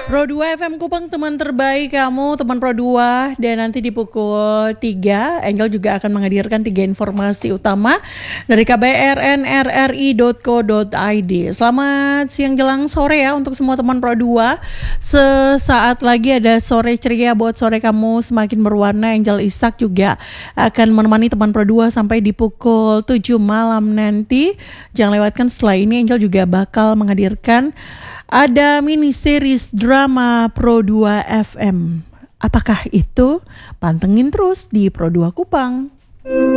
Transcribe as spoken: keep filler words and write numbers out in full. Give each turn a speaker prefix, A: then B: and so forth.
A: Pro dua F M Kupang, teman terbaik kamu, teman Pro dua. Dan nanti di pukul tiga, Angel juga akan menghadirkan tiga informasi utama dari K B R N R R I dot co dot I D. Selamat siang jelang sore ya untuk semua teman Pro dua. Sesaat lagi ada sore ceria buat sore kamu semakin berwarna. Angel Ishak juga akan menemani teman Pro dua sampai di pukul tujuh malam nanti. Jangan lewatkan, setelah ini Angel juga bakal menghadirkan ada mini series drama Pro dua F M. Apakah itu? Pantengin terus di Pro dua Kupang.